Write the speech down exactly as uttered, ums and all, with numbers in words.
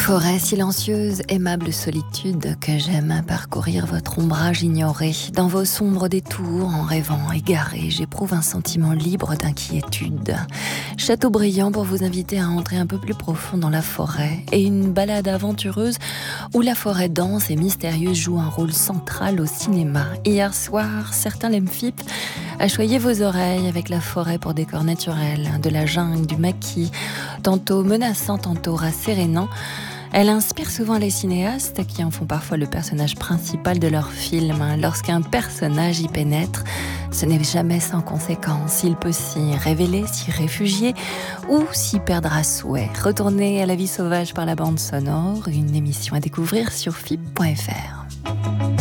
Forêt silencieuse, aimable solitude, que j'aime parcourir votre ombrage ignoré. Dans vos sombres détours, en rêvant égaré, j'éprouve un sentiment libre d'inquiétude. Châteaubriand pour vous inviter à entrer un peu plus profond dans la forêt, et une balade aventureuse où la forêt dense et mystérieuse joue un rôle central au cinéma. Hier soir, certains l'Emphip a choyé vos oreilles avec la forêt pour décor naturel, de la jungle, du maquis, tantôt menaçant, tantôt rassérénant. Elle inspire souvent les cinéastes qui en font parfois le personnage principal de leur film. Lorsqu'un personnage y pénètre, ce n'est jamais sans conséquence. Il peut s'y révéler, s'y réfugier ou s'y perdre à souhait. Retournez à la vie sauvage par la bande sonore, une émission à découvrir sur F I P point F R.